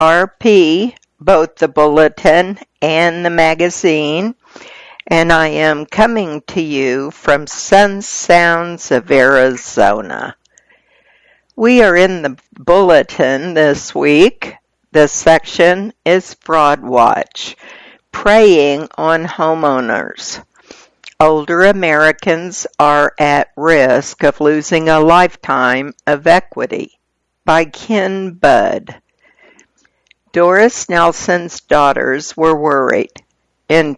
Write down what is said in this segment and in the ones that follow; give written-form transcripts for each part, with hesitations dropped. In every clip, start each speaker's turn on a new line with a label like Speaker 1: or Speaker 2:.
Speaker 1: AARP, both the bulletin and the magazine, and I am coming to you from Sun Sounds of Arizona. We are in the bulletin this week. The section is Fraud Watch, preying on homeowners. Older Americans are at risk of losing a lifetime of equity, by Ken Budd. Doris Nelson's daughters were worried. In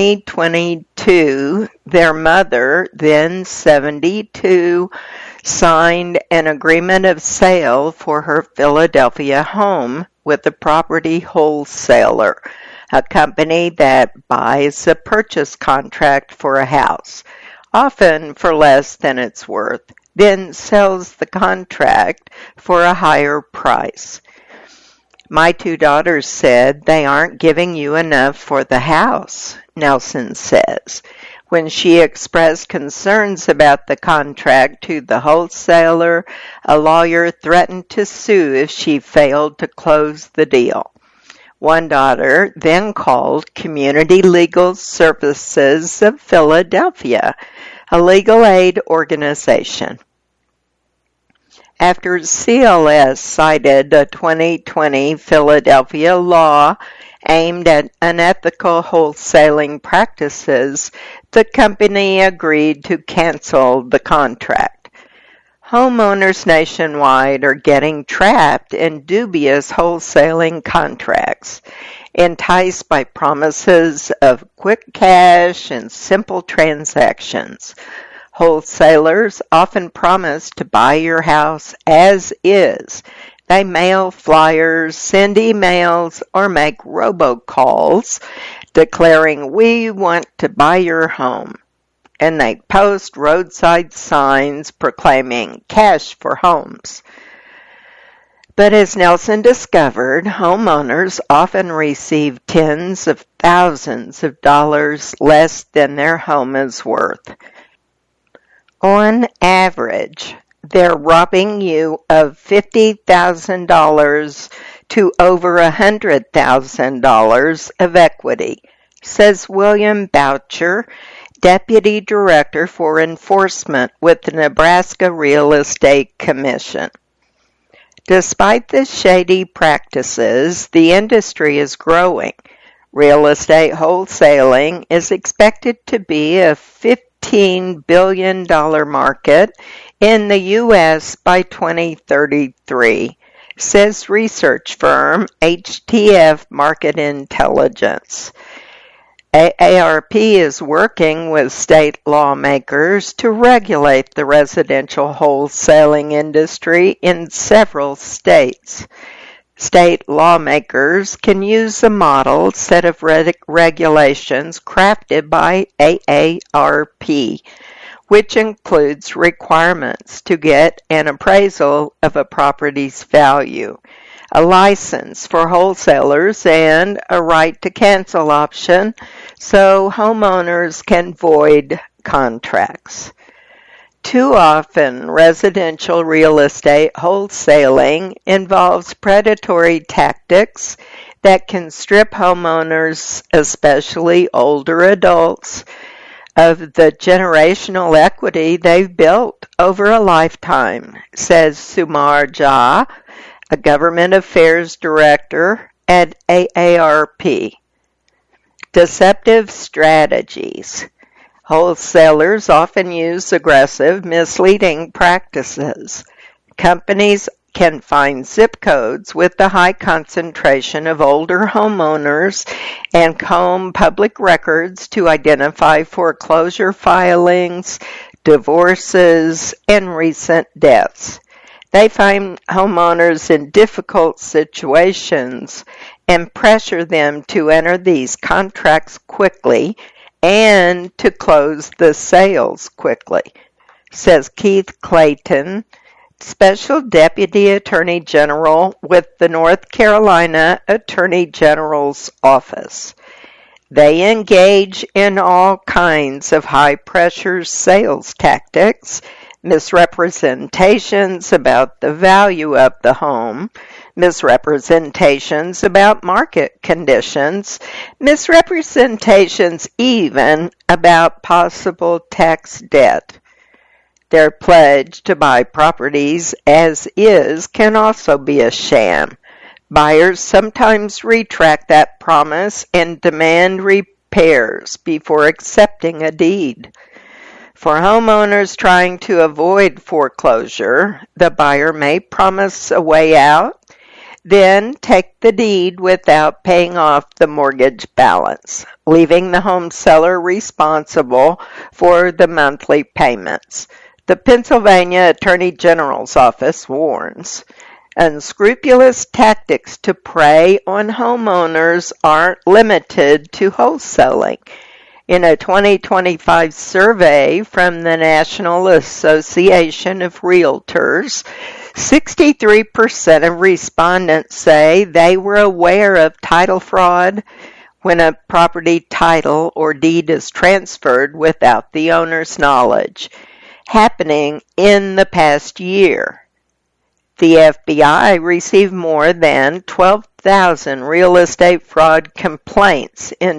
Speaker 1: 2022, their mother, then 72, signed an agreement of sale for her Philadelphia home with a property wholesaler, a company that buys a purchase contract for a house, often for less than it's worth, then sells the contract for a higher price. My two daughters said they aren't giving you enough for the house, Nelson says. When she expressed concerns about the contract to the wholesaler, a lawyer threatened to sue if she failed to close the deal. One daughter then called Community Legal Services of Philadelphia, a legal aid organization. After CLS cited a 2020 Philadelphia law aimed at unethical wholesaling practices, the company agreed to cancel the contract. Homeowners nationwide are getting trapped in dubious wholesaling contracts, enticed by promises of quick cash and simple transactions. Wholesalers often promise to buy your house as is. They mail flyers, send emails, or make robocalls declaring, "We want to buy your home." And they post roadside signs proclaiming cash for homes. But as Nelson discovered, homeowners often receive tens of thousands of dollars less than their home is worth. On average, they're robbing you of $50,000 to over $100,000 of equity, says William Boucher, Deputy Director for Enforcement with the Nebraska Real Estate Commission. Despite the shady practices, the industry is growing. Real estate wholesaling is expected to be a $15 billion market in the U.S. by 2033, says research firm HTF Market Intelligence. AARP is working with state lawmakers to regulate the residential wholesaling industry in several states. State lawmakers can use a model set of regulations crafted by AARP, which includes requirements to get an appraisal of a property's value, a license for wholesalers, and a right to cancel option so homeowners can void contracts. Too often, residential real estate wholesaling involves predatory tactics that can strip homeowners, especially older adults, of the generational equity they've built over a lifetime, says Sumar Jha, a government affairs director at AARP. Deceptive strategies. Wholesalers often use aggressive, misleading practices. Companies can find zip codes with the high concentration of older homeowners and comb public records to identify foreclosure filings, divorces, and recent deaths. They find homeowners in difficult situations and pressure them to enter these contracts quickly and to close the sales quickly, says Keith Clayton, Special Deputy Attorney General with the North Carolina Attorney General's Office. They engage in all kinds of high-pressure sales tactics, misrepresentations about the value of the home, misrepresentations about market conditions, misrepresentations even about possible tax debt. Their pledge to buy properties as is can also be a sham. Buyers sometimes retract that promise and demand repairs before accepting a deed. For homeowners trying to avoid foreclosure, the buyer may promise a way out, then take the deed without paying off the mortgage balance, leaving the home seller responsible for the monthly payments. The Pennsylvania Attorney General's office warns, unscrupulous tactics to prey on homeowners aren't limited to wholesaling. In a 2025 survey from the National Association of Realtors, 63% of respondents say they were aware of title fraud when a property title or deed is transferred without the owner's knowledge, happening in the past year. The FBI received more than 12,000 real estate fraud complaints in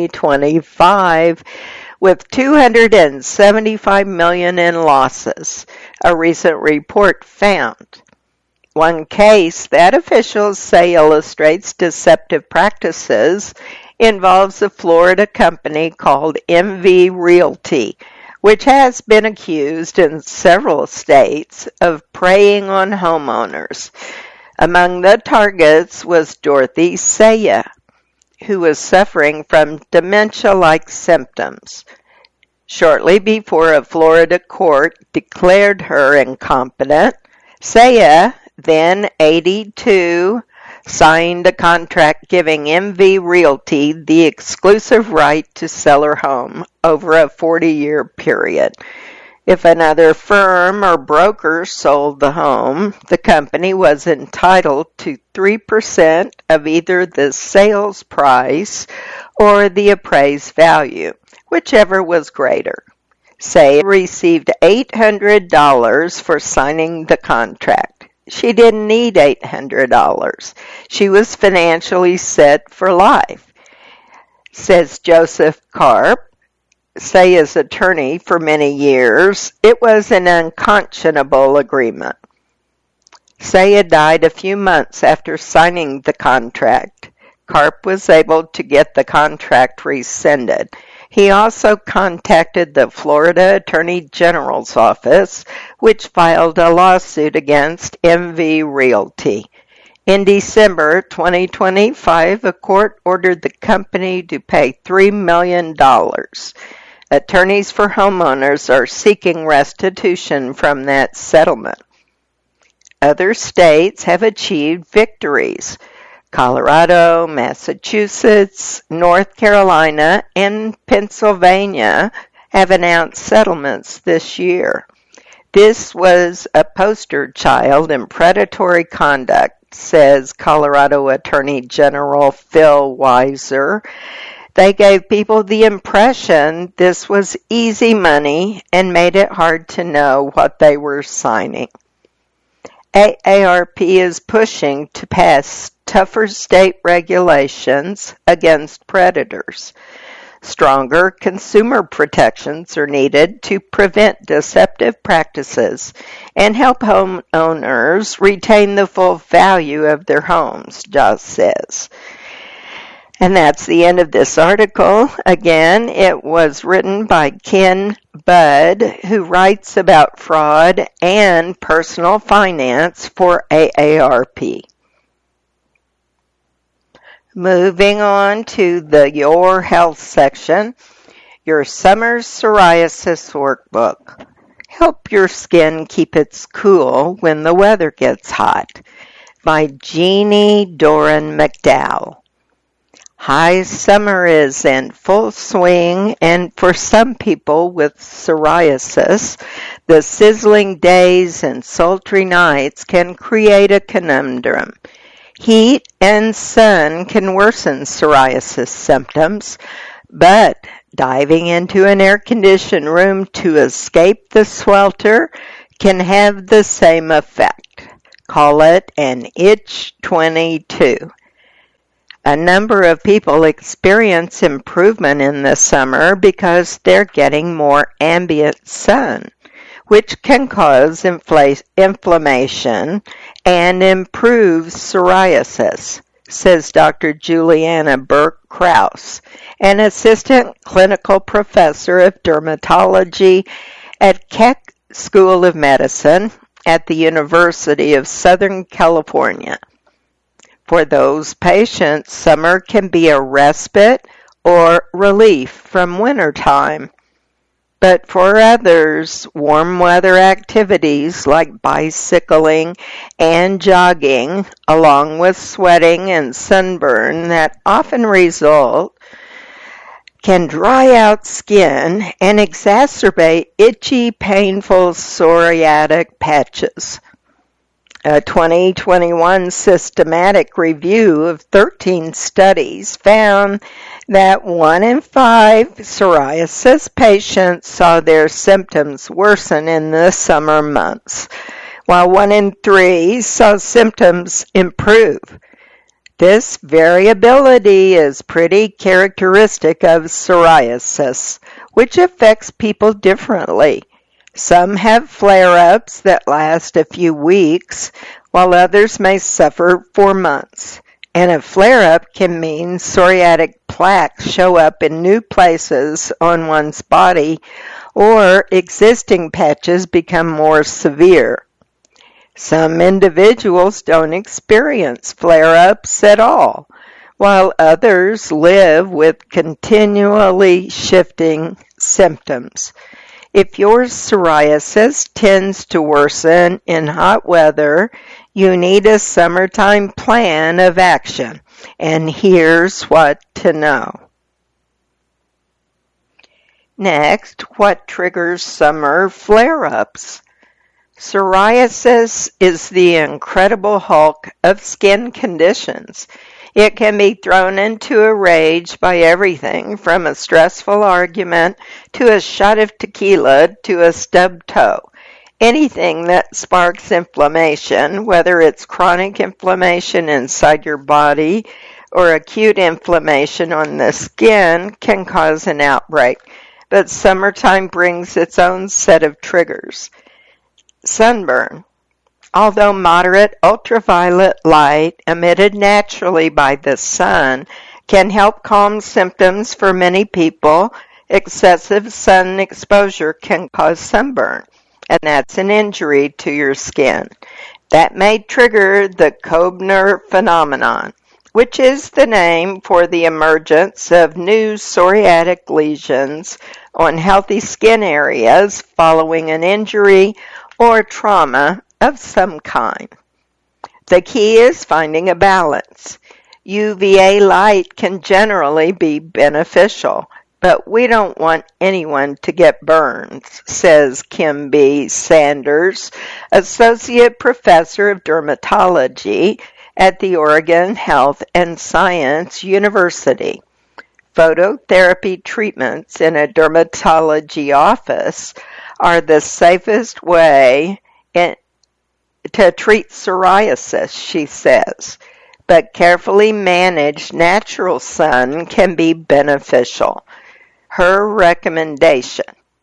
Speaker 1: 2025, with $275 million in losses, a recent report found. One case that officials say illustrates deceptive practices involves a Florida company called MV Realty, which has been accused in several states of preying on homeowners. Among the targets was Dorothy Saya, who was suffering from dementia-like symptoms. Shortly before a Florida court declared her incompetent, Saya, then 82, signed a contract giving MV Realty the exclusive right to sell her home over a 40-year period. If another firm or broker sold the home, the company was entitled to 3% of either the sales price or the appraised value, whichever was greater. Say received $800 for signing the contract. She didn't need $800. She was financially set for life, says Joseph Karp, Saya's attorney for many years. It was an unconscionable agreement. Saya died a few months after signing the contract. Karp was able to get the contract rescinded. He also contacted the Florida Attorney General's office, which filed a lawsuit against MV Realty. In December 2025, a court ordered the company to pay $3 million. Attorneys for homeowners are seeking restitution from that settlement. Other states have achieved victories. Colorado, Massachusetts, North Carolina, and Pennsylvania have announced settlements this year. This was a poster child in predatory conduct, says Colorado Attorney General Phil Weiser. They gave people the impression this was easy money and made it hard to know what they were signing. AARP is pushing to pass tougher state regulations against predators. Stronger consumer protections are needed to prevent deceptive practices and help homeowners retain the full value of their homes, Joss says. And that's the end of this article. Again, it was written by Ken Budd, who writes about fraud and personal finance for AARP. Moving on to the Your Health section, your summer psoriasis workbook. Help your skin keep its cool when the weather gets hot. By Jeannie Doran McDowell. High summer is in full swing, and for some people with psoriasis, the sizzling days and sultry nights can create a conundrum. Heat and sun can worsen psoriasis symptoms, but diving into an air-conditioned room to escape the swelter can have the same effect. Call it an itch 22. A number of people experience improvement in the summer because they're getting more ambient sun, which can cause inflammation and improve psoriasis, says Dr. Juliana Burke-Kraus, an assistant clinical professor of dermatology at Keck School of Medicine at the University of Southern California. For those patients, summer can be a respite or relief from wintertime. But for others, warm weather activities like bicycling and jogging, along with sweating and sunburn that often result, can dry out skin and exacerbate itchy, painful psoriatic patches. A 2021 systematic review of 13 studies found that 1 in 5 psoriasis patients saw their symptoms worsen in the summer months, while 1 in 3 saw symptoms improve. This variability is pretty characteristic of psoriasis, which affects people differently. Some have flare-ups that last a few weeks, while others may suffer for months. And a flare-up can mean psoriatic plaques show up in new places on one's body, or existing patches become more severe. Some individuals don't experience flare-ups at all, while others live with continually shifting symptoms. If your psoriasis tends to worsen in hot weather, you need a summertime plan of action, and here's what to know. Next, what triggers summer flare-ups? Psoriasis is the incredible hulk of skin conditions. It can be thrown into a rage by everything from a stressful argument to a shot of tequila to a stubbed toe. Anything that sparks inflammation, whether it's chronic inflammation inside your body or acute inflammation on the skin, can cause an outbreak. But summertime brings its own set of triggers. Sunburn. Although moderate ultraviolet light emitted naturally by the sun can help calm symptoms for many people, excessive sun exposure can cause sunburn, and that's an injury to your skin. That may trigger the Koebner phenomenon, which is the name for the emergence of new psoriatic lesions on healthy skin areas following an injury or trauma of some kind. The key is finding a balance. UVA light can generally be beneficial, but we don't want anyone to get burns, says Kim B. Sanders, Associate Professor of Dermatology at the Oregon Health and Science University. Phototherapy treatments in a dermatology office are the safest way to treat psoriasis, she says, but carefully managed natural sun can be beneficial. Her recommendation: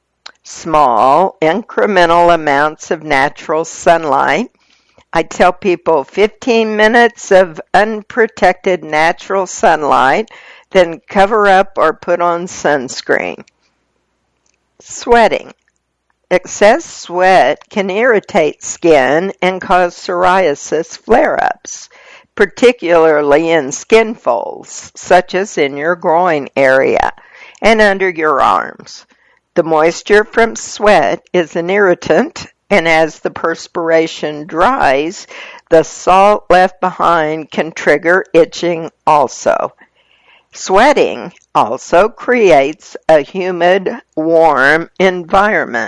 Speaker 1: small, incremental amounts of natural sunlight. I tell people 15 minutes of unprotected natural sunlight, then cover up or put on sunscreen. Sweating. Excess sweat can irritate skin and cause psoriasis flare-ups, particularly in skin folds, such as in your groin area and under your arms. The moisture from sweat is an irritant, and as the perspiration dries, the salt left behind can trigger itching also. Sweating also creates a humid, warm environment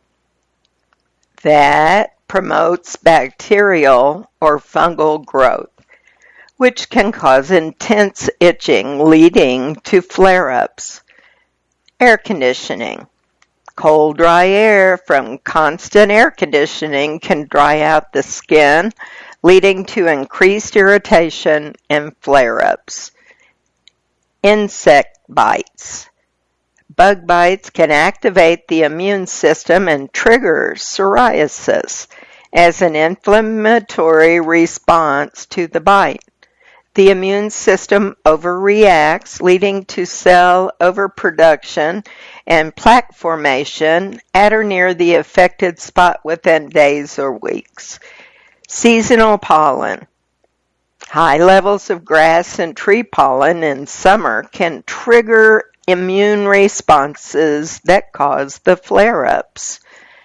Speaker 1: that promotes bacterial or fungal growth, which can cause intense itching leading to flare-ups. Air conditioning. Cold, dry air from constant air conditioning can dry out the skin, leading to increased irritation and flare-ups. Insect bites. Bug bites can activate the immune system and trigger psoriasis as an inflammatory response to the bite. The immune system overreacts, leading to cell overproduction and plaque formation at or near the affected spot within days or weeks. Seasonal pollen. High levels of grass and tree pollen in summer can trigger immune responses that cause the flare-ups.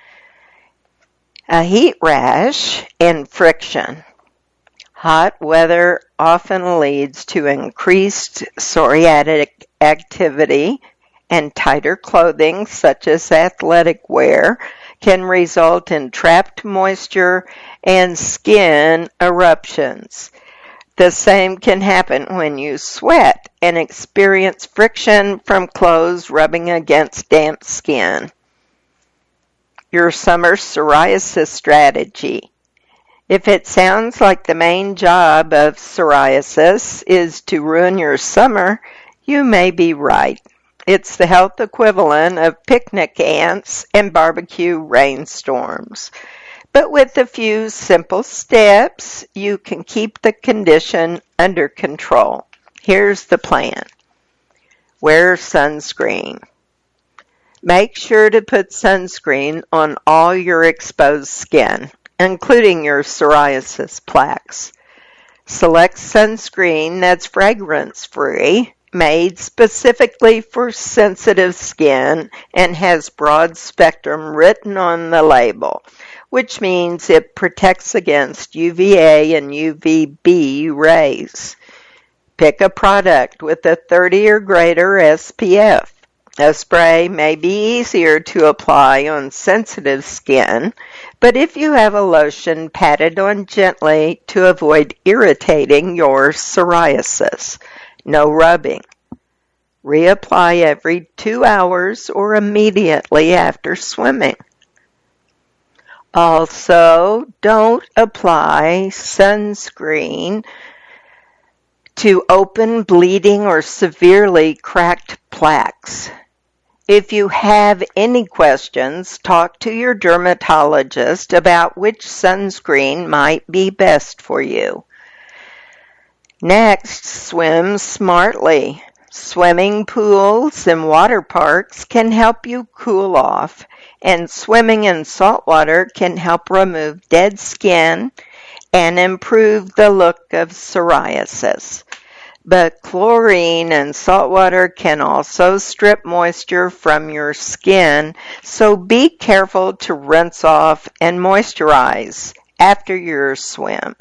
Speaker 1: A heat rash and friction. Hot weather often leads to increased psoriatic activity, and tighter clothing, such as athletic wear, can result in trapped moisture and skin eruptions. The same can happen when you sweat and experience friction from clothes rubbing against damp skin. Your summer psoriasis strategy. If it sounds like the main job of psoriasis is to ruin your summer, you may be right. It's the health equivalent of picnic ants and barbecue rainstorms. But with a few simple steps, you can keep the condition under control. Here's the plan. Wear sunscreen. Make sure to put sunscreen on all your exposed skin, including your psoriasis plaques. Select sunscreen that's fragrance-free, made specifically for sensitive skin, and has broad spectrum written on the label, which means it protects against UVA and UVB rays. Pick a product with a 30 or greater SPF. A spray may be easier to apply on sensitive skin, but if you have a lotion, pat it on gently to avoid irritating your psoriasis. No rubbing. Reapply every 2 hours or immediately after swimming. Also, don't apply sunscreen to open, bleeding, or severely cracked plaques. If you have any questions, talk to your dermatologist about which sunscreen might be best for you. Next, swim smartly. Swimming pools and water parks can help you cool off, and swimming in salt water can help remove dead skin and improve the look of psoriasis. But chlorine and salt water can also strip moisture from your skin, so be careful to rinse off and moisturize after your swim.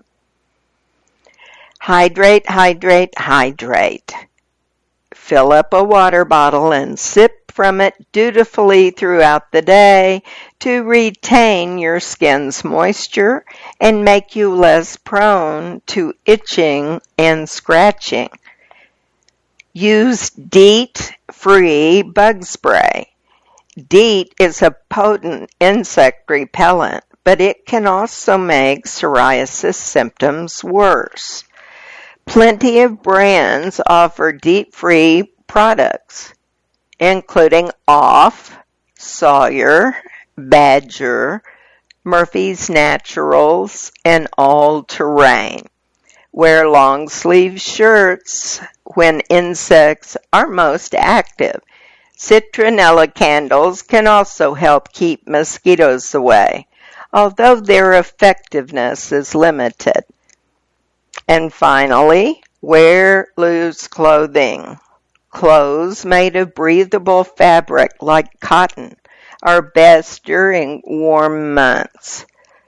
Speaker 1: Hydrate, hydrate, hydrate. Fill up a water bottle and sip from it dutifully throughout the day to retain your skin's moisture and make you less prone to itching and scratching. Use DEET-free bug spray. DEET is a potent insect repellent, but it can also make psoriasis symptoms worse. Plenty of brands offer DEET-free products, including Off, Sawyer, Badger, Murphy's Naturals, and All Terrain. Wear long-sleeve shirts when insects are most active. Citronella candles can also help keep mosquitoes away, although their effectiveness is limited. And finally, wear loose clothing. Clothes made of breathable fabric like cotton are best during warm months.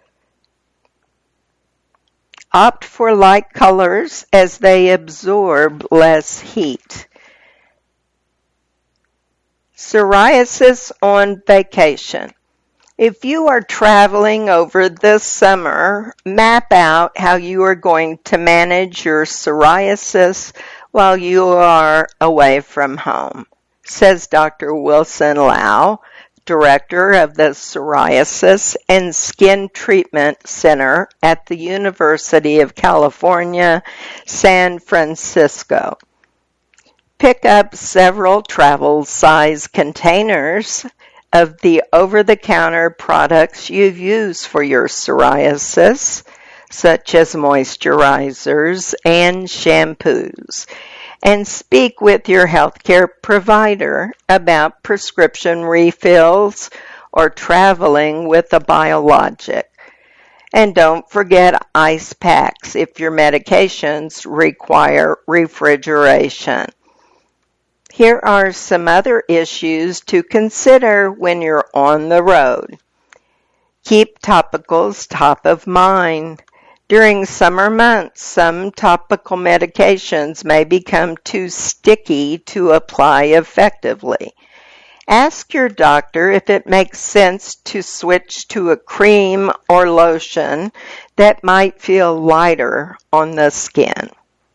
Speaker 1: Opt for light colors as they absorb less heat. Psoriasis on vacation. If you are traveling over this summer, map out how you are going to manage your psoriasis while you are away from home, says Dr. Wilson Lau, director of the Psoriasis and Skin Treatment Center at the University of California, San Francisco. Pick up several travel-size containers of the over-the-counter products you've used for your psoriasis, such as moisturizers and shampoos, and speak with your healthcare provider about prescription refills or traveling with a biologic. And don't forget ice packs if your medications require refrigeration. Here are some other issues to consider when you're on the road. Keep topicals top of mind. During summer months, some topical medications may become too sticky to apply effectively. Ask your doctor if it makes sense to switch to a cream or lotion that might feel lighter on the skin.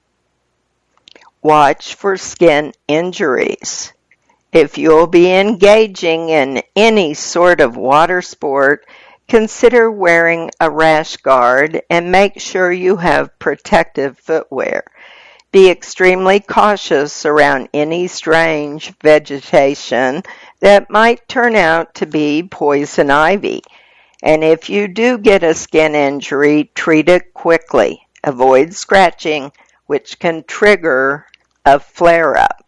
Speaker 1: Watch for skin injuries. If you'll be engaging in any sort of water sport, consider wearing a rash guard and make sure you have protective footwear. Be extremely cautious around any strange vegetation that might turn out to be poison ivy. And if you do get a skin injury, treat it quickly. Avoid scratching, which can trigger a flare-up.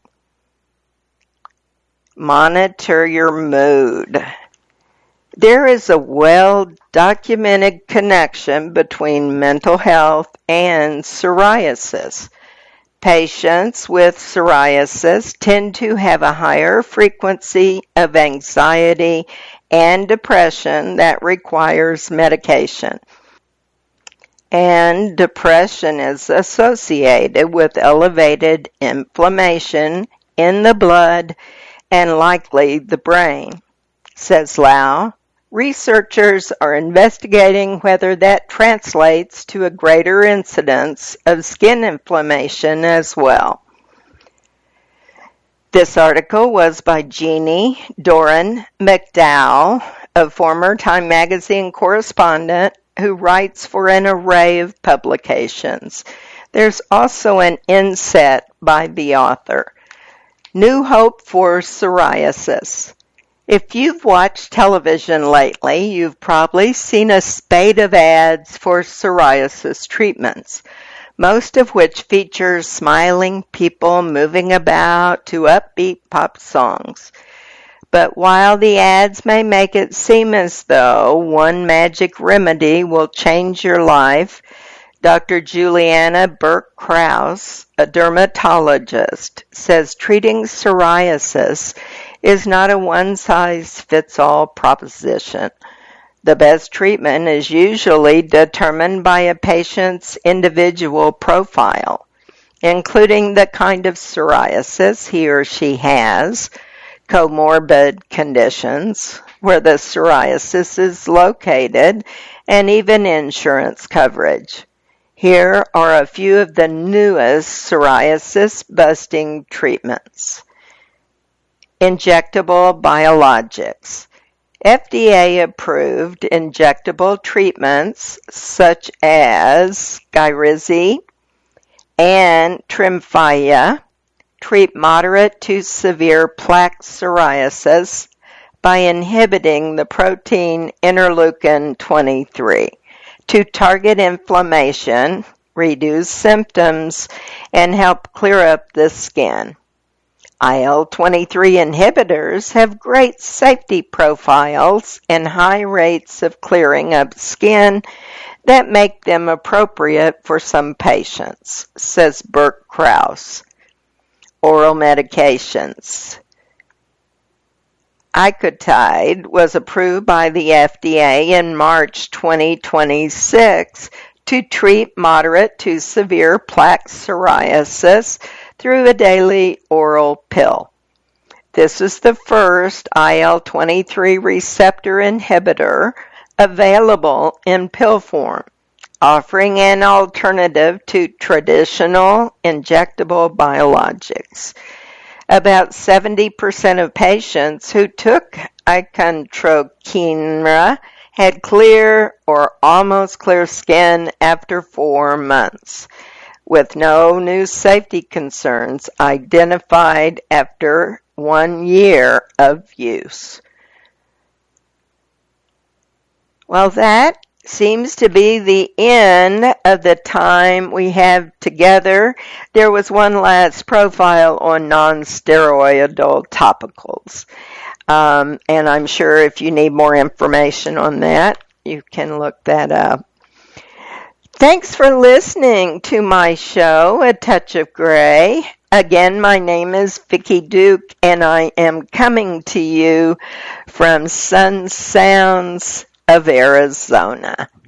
Speaker 1: Monitor your mood. There is a well-documented connection between mental health and psoriasis. Patients with psoriasis tend to have a higher frequency of anxiety and depression that requires medication. And depression is associated with elevated inflammation in the blood and likely the brain, says Lau. Researchers are investigating whether that translates to a greater incidence of skin inflammation as well. This article was by Jeannie Doran McDowell, a former Time magazine correspondent who writes for an array of publications. There's also an inset by the author. New Hope for Psoriasis. If you've watched television lately, you've probably seen a spate of ads for psoriasis treatments, most of which feature smiling people moving about to upbeat pop songs. But while the ads may make it seem as though one magic remedy will change your life, Dr. Juliana Burke-Krause, a dermatologist, says treating psoriasis is not a one-size-fits-all proposition. The best treatment is usually determined by a patient's individual profile, including the kind of psoriasis he or she has, comorbid conditions, where the psoriasis is located, and even insurance coverage. Here are a few of the newest psoriasis-busting treatments. Injectable biologics. FDA-approved injectable treatments such as Skyrizi and Tremfya treat moderate to severe plaque psoriasis by inhibiting the protein interleukin-23 to target inflammation, reduce symptoms, and help clear up the skin. IL-23 inhibitors have great safety profiles and high rates of clearing up skin that make them appropriate for some patients, says Burke-Krause. Oral medications. Icotide was approved by the FDA in March 2026 to treat moderate to severe plaque psoriasis through a daily oral pill. This is the first IL-23 receptor inhibitor available in pill form, offering an alternative to traditional injectable biologics. About 70% of patients who took Icontrokinra had clear or almost clear skin after 4 months, with no new safety concerns identified after 1 year of use. Well, that seems to be the end of the time we have together. There was one last profile on non-steroidal topicals. And I'm sure if you need more information on that, you can look that up. Thanks for listening to my show, A Touch of Gray. Again, my name is Vicki Duke, and I am coming to you from Sun Sounds of Arizona.